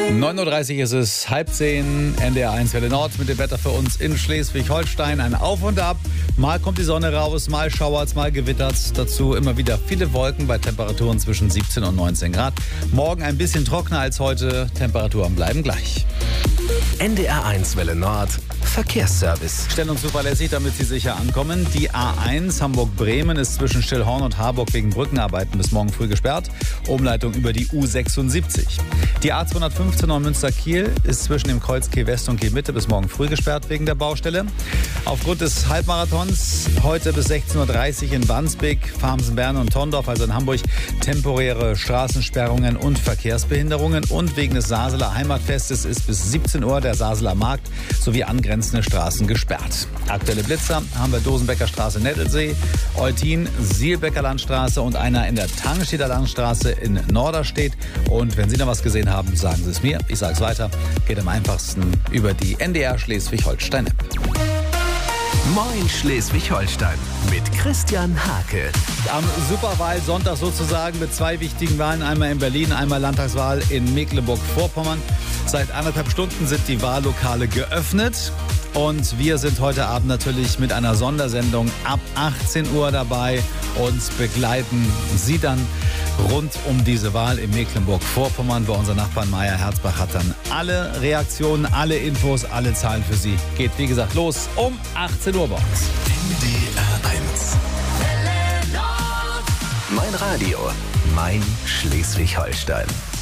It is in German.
9:30 Uhr ist es, 9:30, NDR 1 Welle Nord mit dem Wetter für uns in Schleswig-Holstein. Ein Auf und Ab. Mal kommt die Sonne raus, mal schauert's, mal gewittert's. Dazu immer wieder viele Wolken bei Temperaturen zwischen 17 und 19 Grad. Morgen ein bisschen trockener als heute. Temperaturen bleiben gleich. NDR 1 Welle Nord. Verkehrsservice. Schnell und zuverlässig, damit Sie sicher ankommen. Die A1 Hamburg-Bremen ist zwischen Stillhorn und Harburg wegen Brückenarbeiten bis morgen früh gesperrt. Umleitung über die U76. Die A215 Neumünster-Kiel ist zwischen dem Kreuz Kiel West und Kiel Mitte bis morgen früh gesperrt wegen der Baustelle. Aufgrund des Halbmarathons heute bis 16:30 Uhr in Wandsbek, Farmsen-Berne und Tondorf, also in Hamburg, temporäre Straßensperrungen und Verkehrsbehinderungen. Und wegen des Saseler Heimatfestes ist bis 17 Uhr der Saseler Markt sowie angrenzende Straßen gesperrt. Aktuelle Blitzer haben wir Dosenbecker Straße Nettelsee, Eutin, Sielbecker Landstraße und einer in der Tangstedter Landstraße in Norderstedt. Und wenn Sie noch was gesehen haben, sagen Sie es mir. Ich sage es weiter. Geht am einfachsten über die NDR Schleswig-Holstein-App. Moin Schleswig-Holstein mit Christian Hake. Am Superwahlsonntag sozusagen mit zwei wichtigen Wahlen. Einmal in Berlin, einmal Landtagswahl in Mecklenburg-Vorpommern. Seit 1,5 Stunden sind die Wahllokale geöffnet. Und wir sind heute Abend natürlich mit einer Sondersendung ab 18 Uhr dabei und begleiten Sie dann rund um diese Wahl in Mecklenburg-Vorpommern. Bei unserem Nachbarn Meier Herzbach hat dann alle Reaktionen, alle Infos, alle Zahlen für Sie. Geht wie gesagt los um 18 Uhr bei uns. NDR 1. Mein Radio, mein Schleswig-Holstein.